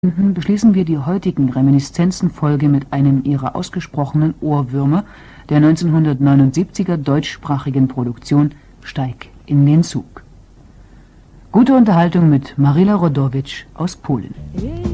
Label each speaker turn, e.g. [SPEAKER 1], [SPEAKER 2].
[SPEAKER 1] Beschließen wir die heutigen Reminiszenzen-Folge mit einem ihrer ausgesprochenen Ohrwürmer der 1979er deutschsprachigen Produktion Steig in den Zug. Gute Unterhaltung mit Maryla Rodowicz aus Polen.